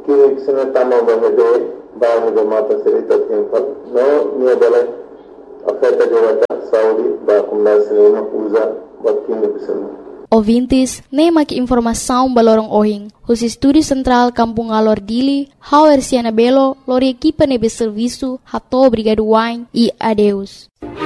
kini kisana tama bahede bahede mata serita tempat no nia bala afeta jawata Saudi ba kumna sinema usa bakini bisana. Ouvintes, nem maki informação balorong ohing. Os Estúdio Central Kampung Alor Dili, Hauer Siana Belo, lori equipa nebe serviço, hato obrigado wine e adeus.